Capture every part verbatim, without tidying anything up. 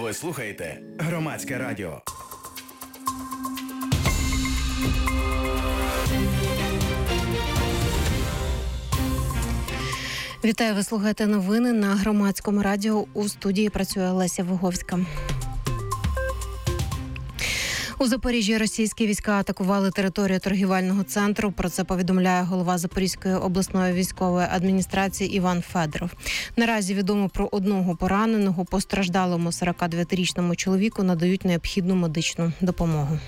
Ви слухаєте Громадське радіо. Вітаю, ви слухаєте новини на Громадському радіо. У студії працює Леся Виговська. У Запоріжжі російські війська атакували територію торгівельного центру. Про це повідомляє голова Запорізької обласної військової адміністрації Іван Федоров. Наразі відомо про одного пораненого. Постраждалому сорокадев'ятирічному чоловіку надають необхідну медичну допомогу.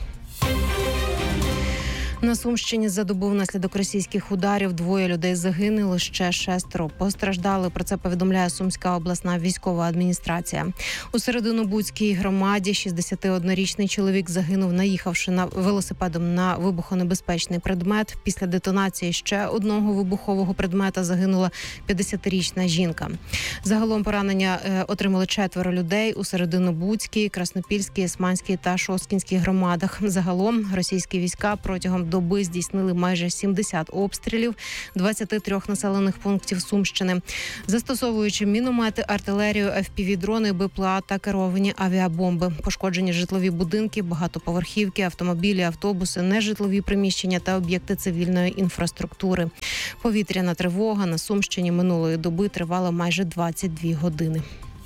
На Сумщині за добу внаслідок російських ударів двоє людей загинули, ще шестеро постраждали. Про це повідомляє Сумська обласна військова адміністрація. У Серединобудській громаді шістдесятиоднорічний чоловік загинув, наїхавши на велосипедом на вибухонебезпечний предмет. Після детонації ще одного вибухового предмета загинула п'ятдесятирічна жінка. Загалом поранення отримали четверо людей у Серединобудській, Краснопільській, Османській та Шосткінській громадах. Загалом російські війська протягом доби здійснили майже сімдесят обстрілів двадцяти трьох населених пунктів Сумщини, застосовуючи міномети, артилерію, еф пі ві-дрони, БПЛА та керовані авіабомби. Пошкоджені житлові будинки, багатоповерхівки, автомобілі, автобуси, нежитлові приміщення та об'єкти цивільної інфраструктури. Повітряна тривога на Сумщині минулої доби тривала майже двадцять дві години.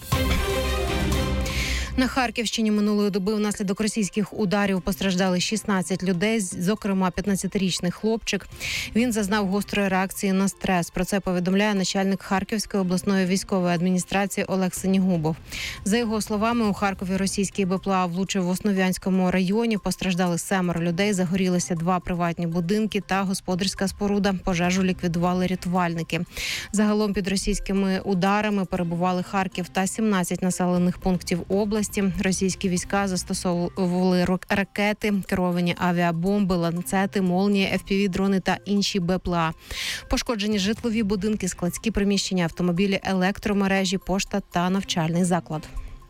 На Харківщині минулої доби внаслідок російських ударів постраждали шістнадцять людей, зокрема п'ятнадцятирічний хлопчик. Він зазнав гострої реакції на стрес. Про це повідомляє начальник Харківської обласної військової адміністрації Олег Синігубов. За його словами, у Харкові російський БПЛА влучив в Основ'янському районі. Постраждали семеро людей, загорілися два приватні будинки та господарська споруда. Пожежу ліквідували рятувальники. Загалом під російськими ударами перебували Харків та сімнадцять населених пунктів області. Російські війська застосовували ракети, керовані авіабомби, ланцети, молнії, еф пі ві-дрони та інші БПЛА. Пошкоджені житлові будинки, складські приміщення, автомобілі, електромережі, пошта та навчальний заклад.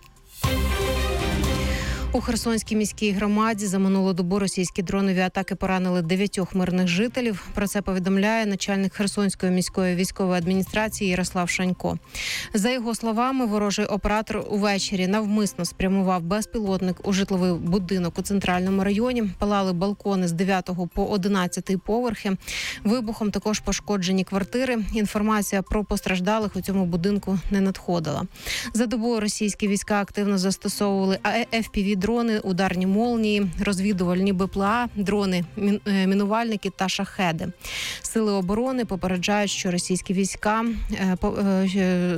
У Херсонській міській громаді за минулу добу російські дронові атаки поранили дев'ятьох мирних жителів. Про це повідомляє начальник Херсонської міської військової адміністрації Ярослав Шанько. За його словами, ворожий оператор увечері навмисно спрямував безпілотник у житловий будинок у центральному районі. Палали балкони з дев'ятого по одинадцятий поверхи. Вибухом також пошкоджені квартири. Інформація про постраждалих у цьому будинку не надходила. За добу російські війська активно застосовували еф пі ві дрони, ударні молнії, розвідувальні БПЛА, дрони, мінувальники та шахеди. Сили оборони попереджають, що російські війська е, по, е,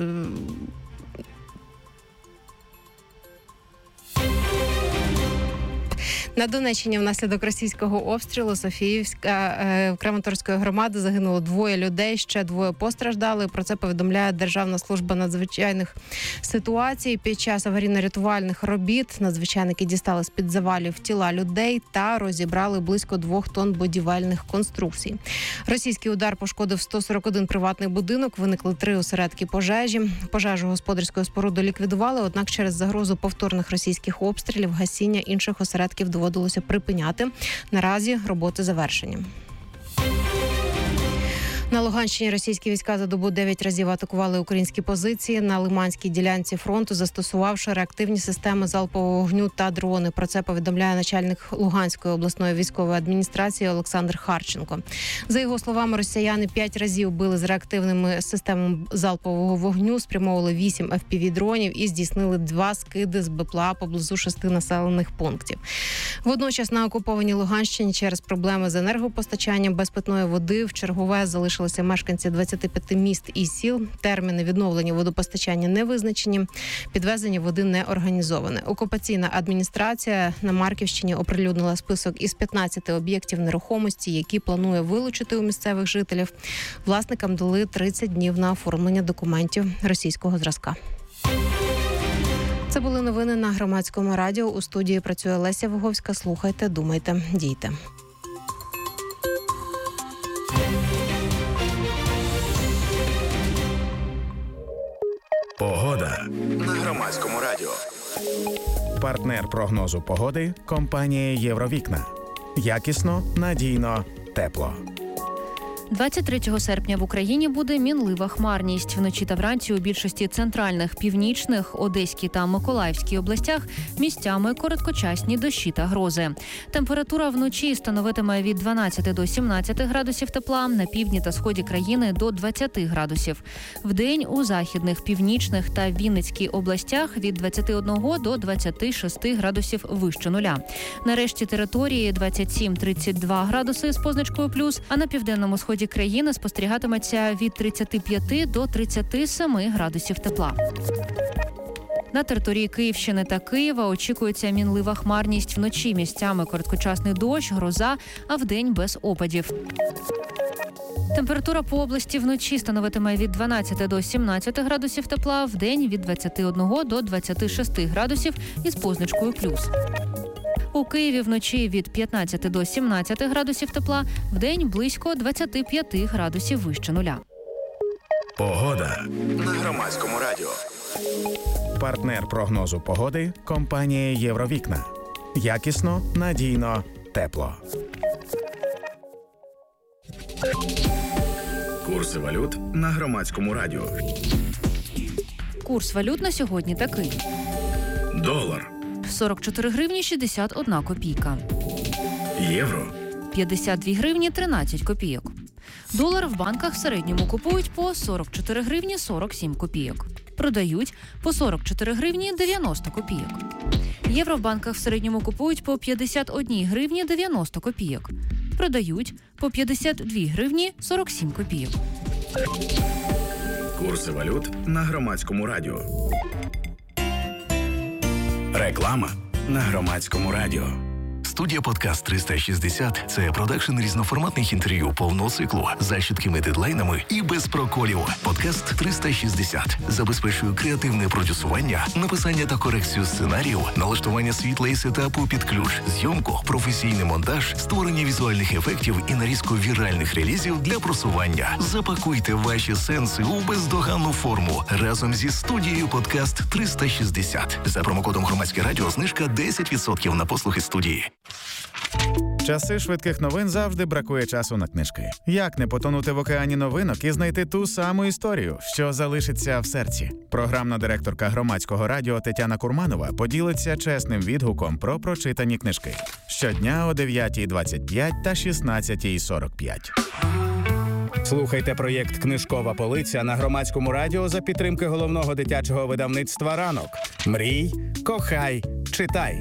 На Донеччині внаслідок російського обстрілу Софіївська Краматорської громади загинуло двоє людей, ще двоє постраждали. Про це повідомляє Державна служба надзвичайних ситуацій. Під час аварійно-рятувальних робіт надзвичайники дістали з-під завалів тіла людей та розібрали близько двох тонн будівельних конструкцій. Російський удар пошкодив сто сорок один приватний будинок, виникли три осередки пожежі. Пожежу господарської споруди ліквідували, однак через загрозу повторних російських обстрілів гасіння інших осередків доводилося припиняти. Наразі роботи завершені. На Луганщині російські війська за добу дев'ять разів атакували українські позиції на Лиманській ділянці фронту, застосувавши реактивні системи залпового вогню та дрони. Про це повідомляє начальник Луганської обласної військової адміністрації Олександр Харченко. За його словами, росіяни п'ять разів били з реактивними системами залпового вогню, спрямовували вісім еф пі ві-дронів і здійснили два скиди з БПЛА поблизу шести населених пунктів. Водночас на окупованій Луганщині через проблеми з енергопостачанням без питної води в чергове залишилися мешканці двадцяти п'яти міст і сіл. Терміни відновлення водопостачання не визначені, підвезення води не організоване. Окупаційна адміністрація на Марківщині оприлюднила список із п'ятнадцяти об'єктів нерухомості, які планує вилучити у місцевих жителів. Власникам дали тридцять днів на оформлення документів російського зразка. Це були новини на Громадському радіо. У студії працює Леся Виговська. Слухайте, думайте, дійте. Погода на Громадському радіо. Партнер прогнозу погоди – компанія «Євровікна». Якісно, надійно, тепло. двадцять третього серпня в Україні буде мінлива хмарність. Вночі та вранці у більшості центральних, північних, Одеській та Миколаївській областях місцями короткочасні дощі та грози. Температура вночі становитиме від дванадцяти до сімнадцяти градусів тепла, на півдні та сході країни до двадцяти градусів. Вдень у західних, північних та Вінницькій областях від двадцяти одного до двадцяти шести градусів вище нуля. На решті території двадцять сім - тридцять два градуси з позначкою плюс, а на південному сході країни спостерігатиметься від тридцяти п'яти до тридцяти семи градусів тепла. На території Київщини та Києва очікується мінлива хмарність, вночі місцями короткочасний дощ, гроза, а вдень без опадів. Температура по області вночі становитиме від дванадцяти до сімнадцяти градусів тепла, вдень від двадцяти одного до двадцяти шести градусів із позначкою плюс. У Києві вночі від п'ятнадцяти до сімнадцяти градусів тепла, вдень близько двадцяти п'яти градусів вище нуля. Погода на Громадському радіо. Партнер прогнозу погоди – компанія «Євровікна». Якісно, надійно, тепло. Курси валют на Громадському радіо. Курс валют на сьогодні такий. Долар. сорок чотири гривні шістдесят одна копійка. Євро. п'ятдесят дві гривні тринадцять копійок. Долар в банках в середньому купують по сорок чотири гривні сорок сім копійок. Продають по сорок чотири гривні дев'яносто копійок. Євро в банках в середньому купують по п'ятдесят одні гривні дев'яносто копійок. Продають по п'ятдесят дві гривні сорок сім копійок. Курси валют на Громадському радіо. Реклама на Громадському радіо. Студія «Подкаст триста шістдесят» – це продакшн різноформатних інтерв'ю повного циклу за чіткими дедлайнами і без проколів. «Подкаст триста шістдесят» забезпечує креативне продюсування, написання та корекцію сценарію, налаштування світла і сетапу під ключ, зйомку, професійний монтаж, створення візуальних ефектів і нарізку віральних релізів для просування. Запакуйте ваші сенси у бездоганну форму разом зі студією «Подкаст триста шістдесят». За промокодом «Громадське радіо» знижка десять відсотків на послуги студії. Часи швидких новин завжди бракує часу на книжки. Як не потонути в океані новинок і знайти ту саму історію, що залишиться в серці? Програмна директорка Громадського радіо Тетяна Курманова поділиться чесним відгуком про прочитані книжки. Щодня о дев'ятій двадцять п'ять та шістнадцятій сорок п'ять. Слухайте проєкт «Книжкова полиця» на Громадському радіо за підтримки головного дитячого видавництва «Ранок». Мрій, кохай, читай.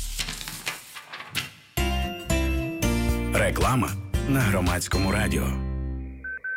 Реклама на Громадському радіо.